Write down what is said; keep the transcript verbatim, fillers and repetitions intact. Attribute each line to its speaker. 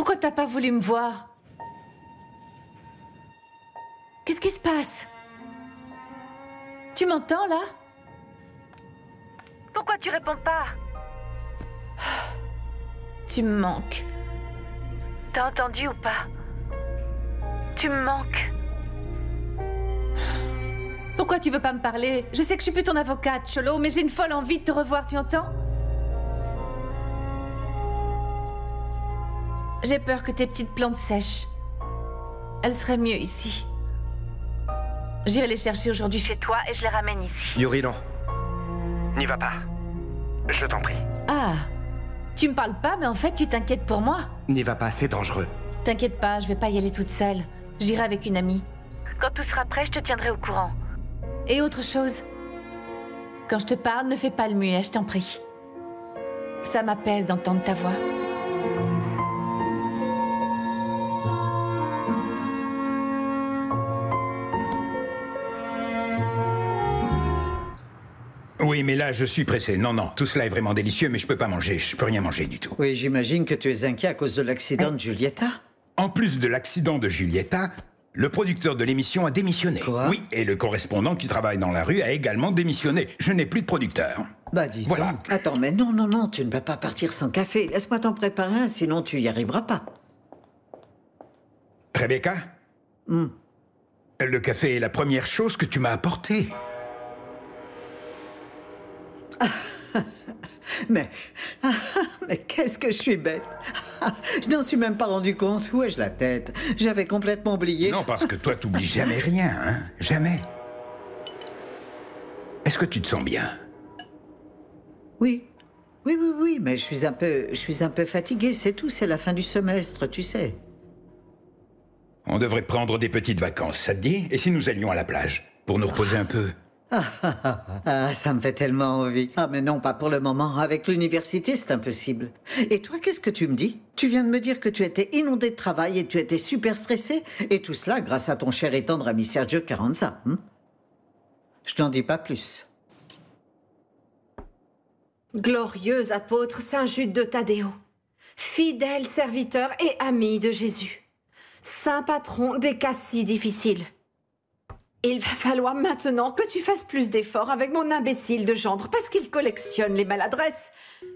Speaker 1: Pourquoi t'as pas voulu me voir? Qu'est-ce qui se passe? Tu m'entends, là? Pourquoi tu réponds pas? Tu me manques. T'as entendu ou pas? Tu me manques. Pourquoi tu veux pas me parler? Je sais que je suis plus ton avocate, Cholo, mais j'ai une folle envie de te revoir, tu entends? J'ai peur que tes petites plantes sèchent. Elles seraient mieux ici. J'irai les chercher aujourd'hui chez toi et je les ramène ici.
Speaker 2: Yuri, non. N'y va pas. Je t'en prie.
Speaker 1: Ah, tu me parles pas, mais en fait, tu t'inquiètes pour moi.
Speaker 2: N'y va pas, c'est dangereux.
Speaker 1: T'inquiète pas, je vais pas y aller toute seule. J'irai avec une amie. Quand tout sera prêt, je te tiendrai au courant. Et autre chose, quand je te parle, ne fais pas le muet, je t'en prie. Ça m'apaise d'entendre ta voix.
Speaker 3: Oui, mais là, je suis pressé. Non, non, tout cela est vraiment délicieux, mais je peux pas manger. Je peux rien manger du tout.
Speaker 4: Oui, j'imagine que tu es inquiet à cause de l'accident de Giulietta.
Speaker 3: En plus de l'accident de Giulietta, le producteur de l'émission a démissionné.
Speaker 4: Quoi?
Speaker 3: Oui, et le correspondant qui travaille dans la rue a également démissionné. Je n'ai plus de producteur.
Speaker 4: Bah dis
Speaker 3: Voilà.
Speaker 4: donc. Attends, mais non, non, non, tu ne peux pas partir sans café. Laisse-moi t'en préparer un, sinon tu y arriveras pas.
Speaker 3: Rebecca,
Speaker 4: Hmm.
Speaker 3: le café est la première chose que tu m'as apportée.
Speaker 4: Mais, mais qu'est-ce que je suis bête. Je n'en suis même pas rendu compte. Où ai-je la tête? J'avais complètement oublié.
Speaker 3: Non, parce que toi, t'oublies jamais rien, hein? Jamais. Est-ce que tu te sens bien?
Speaker 4: Oui, oui, oui, oui, mais je suis un peu, je suis un peu fatiguée, c'est tout. C'est la fin du semestre, tu sais.
Speaker 3: On devrait prendre des petites vacances, ça te dit? Et si nous allions à la plage? Pour nous reposer un peu?
Speaker 4: Ah, ça me fait tellement envie. Ah, mais non, pas pour le moment. Avec l'université, c'est impossible. Et toi, qu'est-ce que tu me dis? Tu viens de me dire que tu étais inondé de travail et tu étais super stressé. Et tout cela grâce à ton cher et tendre ami Sergio Carranza. Hein? Je n'en dis pas plus.
Speaker 5: Glorieux apôtre Saint Jude de Thaddéo, fidèle serviteur et ami de Jésus, saint patron des cas si difficiles. Il va falloir maintenant que tu fasses plus d'efforts avec mon imbécile de gendre parce qu'il collectionne les maladresses.